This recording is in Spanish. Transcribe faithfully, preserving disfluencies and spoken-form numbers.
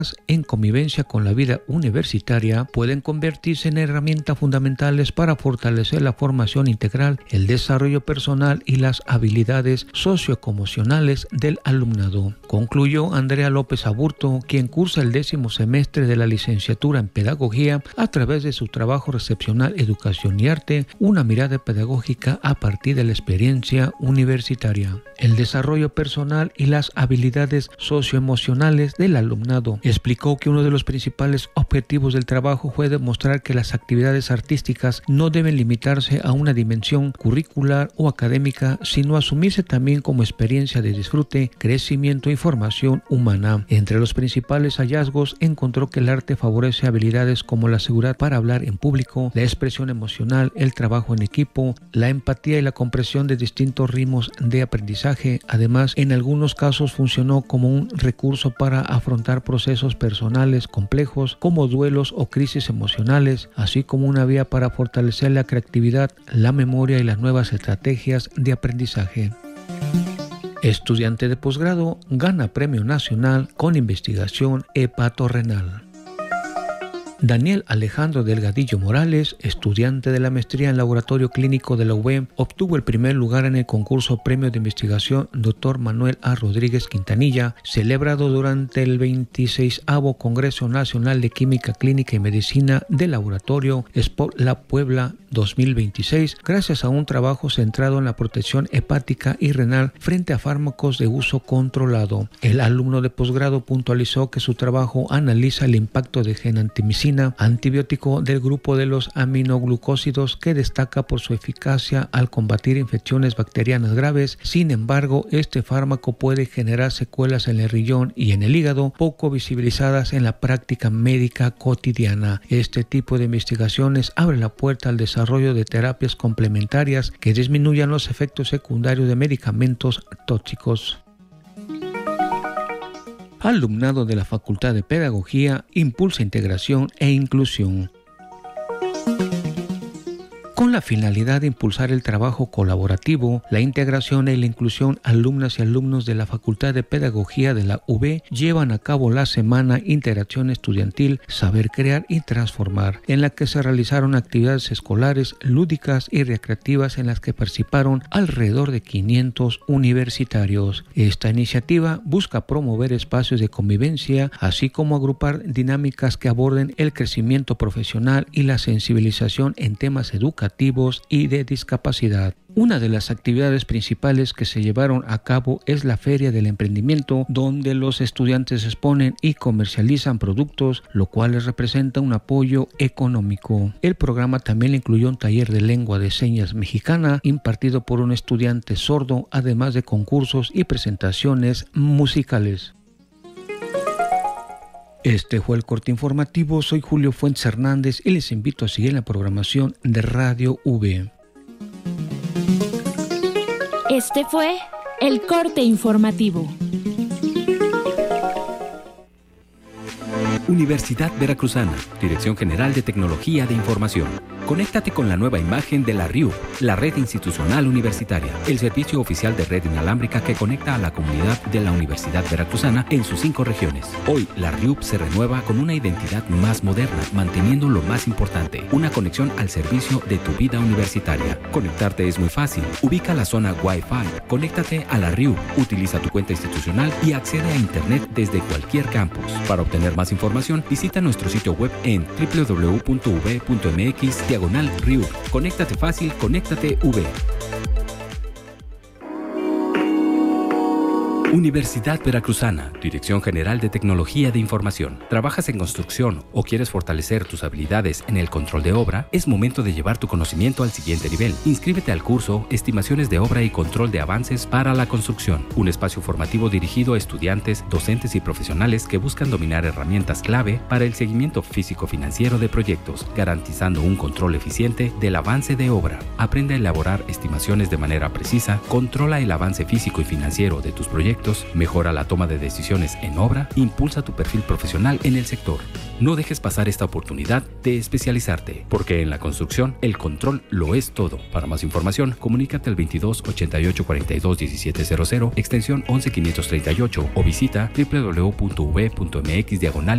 en convivencia con la vida universitaria pueden convertirse en herramientas fundamentales para fortalecer la formación integral, el desarrollo personal y las habilidades socioemocionales del alumnado. Concluyó Andrea López Aburto, quien cursa el décimo semestre de la licenciatura en Pedagogía a través de su trabajo Recepcional Educación y Arte, una mirada pedagógica a partir de la experiencia universitaria. El desarrollo personal y las habilidades socioemocionales del alumnado. Explicó que uno de los principales objetivos del trabajo fue demostrar que las actividades artísticas no deben limitarse a una dimensión curricular o académica, sino asumirse también como experiencia de disfrute, crecimiento y formación humana. Entre los principales hallazgos encontró que el arte favorece habilidades como la seguridad para hablar en público, la expresión emocional, el trabajo en equipo, la empatía y la comprensión de distintos ritmos de aprendizaje. Además, en algunos casos funcionó como un recurso para afrontar procesos personales complejos como duelos o crisis emocionales, así como una vía para fortalecer la creatividad, la memoria y las nuevas estrategias de aprendizaje. Estudiante de posgrado gana premio nacional con investigación hepatorrenal. Daniel Alejandro Delgadillo Morales, estudiante de la maestría en Laboratorio Clínico de la U V E, obtuvo el primer lugar en el concurso Premio de Investigación doctor Manuel A. Rodríguez Quintanilla, celebrado durante el veintiseisavo Congreso Nacional de Química Clínica y Medicina del Laboratorio Sport Lab Puebla dos mil veintiséis, gracias a un trabajo centrado en la protección hepática y renal frente a fármacos de uso controlado. El alumno de posgrado puntualizó que su trabajo analiza el impacto de genantimicina, antibiótico del grupo de los aminoglucósidos, que destaca por su eficacia al combatir infecciones bacterianas graves. Sin embargo, este fármaco puede generar secuelas en el riñón y en el hígado, poco visibilizadas en la práctica médica cotidiana. Este tipo de investigaciones abre la puerta al desarrollo de terapias complementarias que disminuyan los efectos secundarios de medicamentos tóxicos. Alumnado de la Facultad de Pedagogía impulsa integración e inclusión. Con la finalidad de impulsar el trabajo colaborativo, la integración y la inclusión, alumnas y alumnos de la Facultad de Pedagogía de la U V E llevan a cabo la Semana Interacción Estudiantil Saber Crear y Transformar, en la que se realizaron actividades escolares, lúdicas y recreativas en las que participaron alrededor de quinientos universitarios. Esta iniciativa busca promover espacios de convivencia, así como agrupar dinámicas que aborden el crecimiento profesional y la sensibilización en temas educativos y de discapacidad. Una de las actividades principales que se llevaron a cabo es la Feria del Emprendimiento, donde los estudiantes exponen y comercializan productos, lo cual les representa un apoyo económico. El programa también incluyó un taller de lengua de señas mexicana impartido por un estudiante sordo, además de concursos y presentaciones musicales. Este fue el corte informativo. Soy Julio Fuentes Hernández y les invito a seguir la programación de Radio U V E. Este fue el corte informativo. Universidad Veracruzana, Dirección General de Tecnología de Información. Conéctate con la nueva imagen de la R I U, la Red Institucional Universitaria, el servicio oficial de red inalámbrica que conecta a la comunidad de la Universidad Veracruzana en sus cinco regiones. Hoy, la R I U se renueva con una identidad más moderna, manteniendo lo más importante, una conexión al servicio de tu vida universitaria. Conectarte es muy fácil. Ubica la zona Wi-Fi, conéctate a la R I U, utiliza tu cuenta institucional y accede a Internet desde cualquier campus. Para obtener más información, visita nuestro sitio web en doble u doble u doble u punto u v punto m x diagonal R I U. Conéctate fácil, conéctate U V. Universidad Veracruzana, Dirección General de Tecnología de Información. ¿Trabajas en construcción o quieres fortalecer tus habilidades en el control de obra? Es momento de llevar tu conocimiento al siguiente nivel. Inscríbete al curso Estimaciones de Obra y Control de Avances para la Construcción, un espacio formativo dirigido a estudiantes, docentes y profesionales que buscan dominar herramientas clave para el seguimiento físico-financiero de proyectos, garantizando un control eficiente del avance de obra. Aprende a elaborar estimaciones de manera precisa, controla el avance físico y financiero de tus proyectos, mejora la toma de decisiones en obra, impulsa tu perfil profesional en el sector. No dejes pasar esta oportunidad de especializarte, porque en la construcción el control lo es todo. Para más información, comunícate al veintidós ochenta y ocho cuarenta y dos diecisiete cero cero, extensión once quinientos treinta y ocho o visita doble u doble u doble u punto u v punto m x diagonal